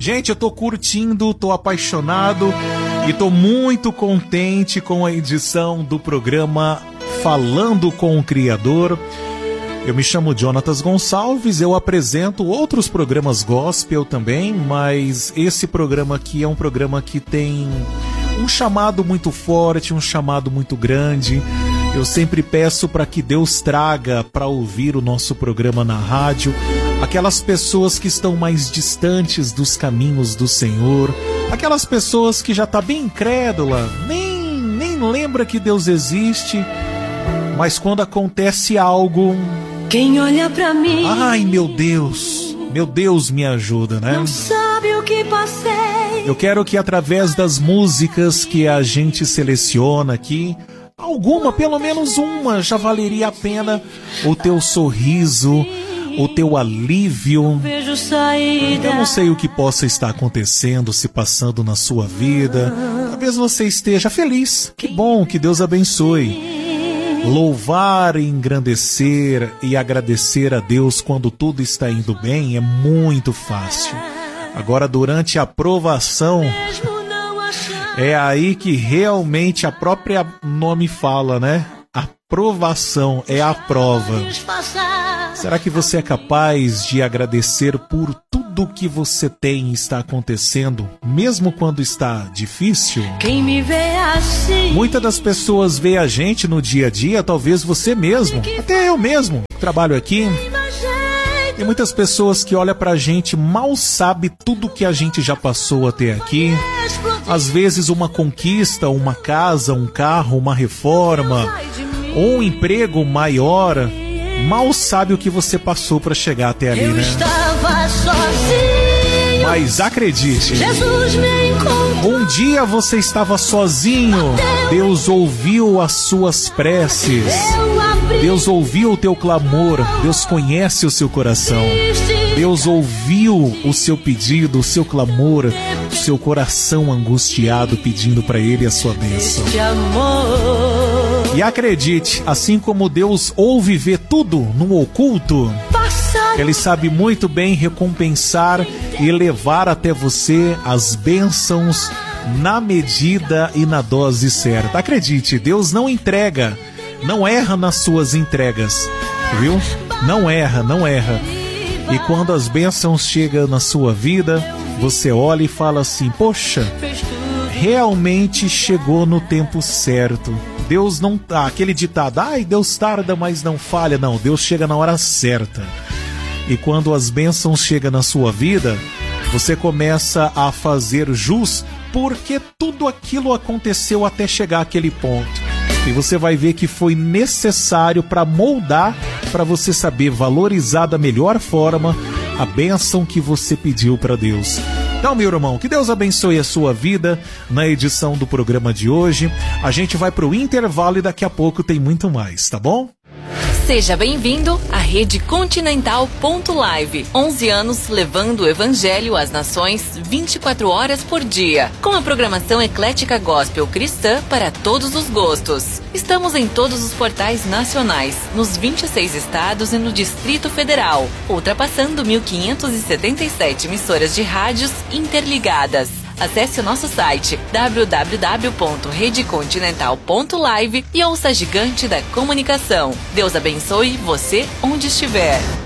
Gente, eu tô curtindo, tô apaixonado e tô muito contente com a edição do programa Falando com o Criador. Eu me chamo Jonatas Gonçalves, eu apresento outros programas gospel também, mas esse programa aqui é um programa que tem um chamado muito forte, um chamado muito grande. Eu sempre peço para que Deus traga para ouvir o nosso programa na rádio aquelas pessoas que estão mais distantes dos caminhos do Senhor, aquelas pessoas que já estão bem incrédula, nem lembra que Deus existe, mas quando acontece algo... Quem olha pra mim... Ai, meu Deus me ajuda, né? Não sabe o que passei. Eu quero que através das músicas que a gente seleciona aqui, alguma, pelo menos uma, já valeria a pena o teu sorriso, o teu alívio. Vejo saída. Eu não sei o que possa estar acontecendo, se passando na sua vida. Talvez você esteja feliz. Que bom, que Deus abençoe. Louvar, engrandecer e agradecer a Deus quando tudo está indo bem é muito fácil. Agora, durante a provação, é aí que realmente a própria nome fala, né? A provação é a prova. Será que você é capaz de agradecer por tudo que você tem e está acontecendo, mesmo quando está difícil? Quem me vê assim... Muitas das pessoas veem a gente no dia a dia, talvez você mesmo, até eu mesmo, trabalho aqui. Tem muitas pessoas que olham pra gente, mal sabe tudo que a gente já passou até aqui. Às vezes uma conquista, uma casa, um carro, uma reforma, ou um emprego maior, mal sabe o que você passou para chegar até ali, né? Mas acredite, um dia você estava sozinho, Deus ouviu as suas preces, Deus ouviu o teu clamor, Deus conhece o seu coração, Deus ouviu o seu pedido, o seu clamor, o seu coração angustiado pedindo para Ele a sua bênção. E acredite, assim como Deus ouve ver tudo no oculto, Ele sabe muito bem recompensar e levar até você as bênçãos na medida e na dose certa. Acredite, Deus não entrega, não erra nas suas entregas, viu? Não erra. E quando as bênçãos chegam na sua vida, você olha e fala assim, poxa, realmente chegou no tempo certo. Deus não... aquele ditado, ai, Deus tarda, mas não falha. Não, Deus chega na hora certa. E quando as bênçãos chegam na sua vida, você começa a fazer jus, porque tudo aquilo aconteceu até chegar àquele ponto. E você vai ver que foi necessário para moldar, para você saber valorizar da melhor forma a bênção que você pediu para Deus. Então, meu irmão, que Deus abençoe a sua vida na edição do programa de hoje. A gente vai pro intervalo e daqui a pouco tem muito mais, tá bom? Seja bem-vindo à Rede Continental.live. 11 anos levando o Evangelho às nações 24 horas por dia. Com a programação eclética gospel cristã para todos os gostos. Estamos em todos os portais nacionais, nos 26 estados e no Distrito Federal, ultrapassando 1.577 emissoras de rádios interligadas. Acesse o nosso site www.redecontinental.live e ouça a gigante da comunicação. Deus abençoe você onde estiver.